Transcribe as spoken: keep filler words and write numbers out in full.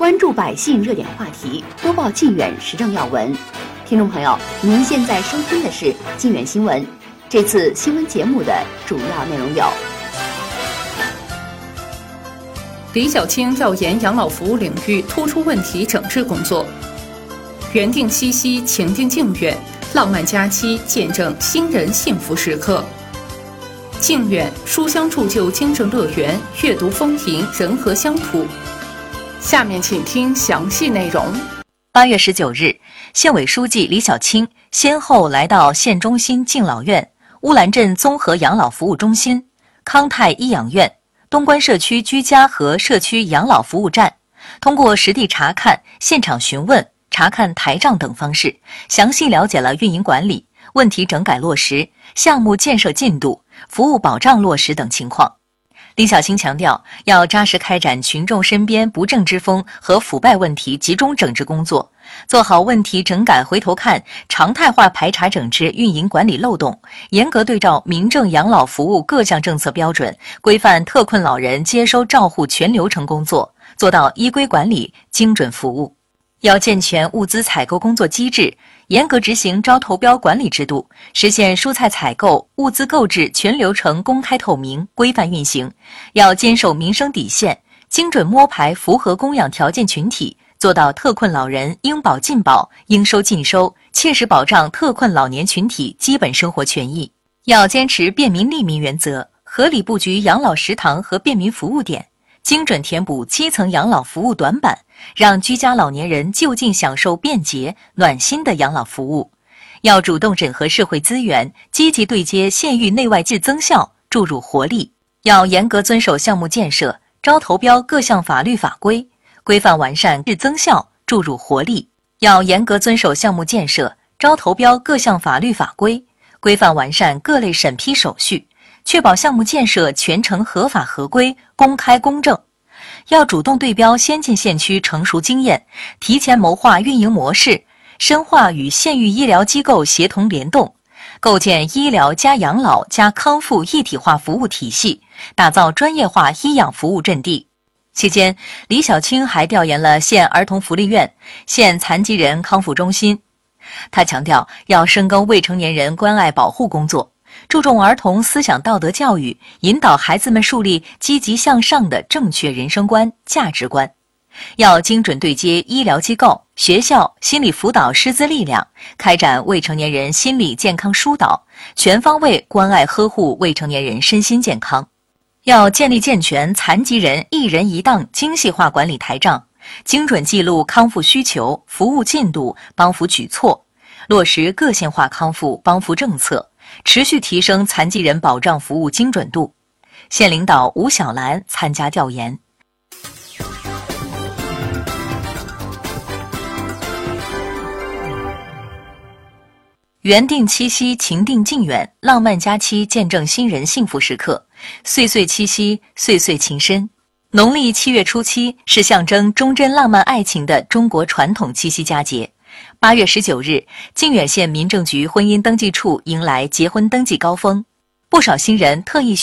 关注百姓热点话题，播报靖远时政要闻。听众朋友，您现在收听的是靖远新闻。这次新闻节目的主要内容有： 李小青调研养老服务领域突出问题整治工作；缘定七夕，情定靖远，浪漫佳期见证新人幸福时刻。靖远书香铸就精神乐园，阅读丰盈人和乡土。下面请听详细内容。 八月十九日，县委书记李小青先后来到县中心敬老院、乌兰镇综合养老服务中心、康泰医养院、东关社区居家和社区养老服务站，通过实地查看、现场询问、查看台账等方式，详细了解了运营管理、问题整改落实、项目建设进度、服务保障落实等情况。李小青强调，要扎实开展群众身边不正之风和腐败问题集中整治工作，做好问题整改回头看，常态化排查整治运营管理漏洞，严格对照民政养老服务各项政策标准，规范特困老人接收照护全流程工作，做到依规管理、精准服务。要健全物资采购工作机制，严格执行招投标管理制度，实现蔬菜采购、物资购置全流程公开透明、规范运行。要坚守民生底线，精准摸排符合供养条件群体，做到特困老人应保尽保、应收尽收，切实保障特困老年群体基本生活权益。要坚持便民利民原则，合理布局养老食堂和便民服务点，精准填补基层养老服务短板，让居家老年人就近享受便捷、暖心的养老服务。要主动整合社会资源，积极对接县域内外质增效，注入活力。要严格遵守项目建设、招投标各项法律法规，规范完善质增效，注入活力。要严格遵守项目建设、招投标各项法律法规，规范完善各类审批手续，确保项目建设全程合法合规、公开公正。要主动对标先进县区成熟经验，提前谋划运营模式，深化与县域医疗机构协同联动，构建医疗加养老加康复一体化服务体系，打造专业化医养服务阵地。期间，李小青还调研了县儿童福利院、县残疾人康复中心。他强调，要深耕未成年人关爱保护工作，注重儿童思想道德教育，引导孩子们树立积极向上的正确人生观、价值观。要精准对接医疗机构、学校、心理辅导师资力量，开展未成年人心理健康疏导，全方位关爱呵护未成年人身心健康。要建立健全残疾人一人一档精细化管理台账，精准记录康复需求、服务进度、帮扶举措，落实个性化康复帮扶政策，持续提升残疾人保障服务精准度。县领导吴小兰参加调研。缘定七夕，情定靖远，浪漫佳期见证新人幸福时刻。岁岁七夕，岁岁情深。农历七月初七是象征忠贞浪漫爱情的中国传统七夕佳节。八月十九日，靖远县民政局婚姻登记处迎来结婚登记高峰，不少新人特意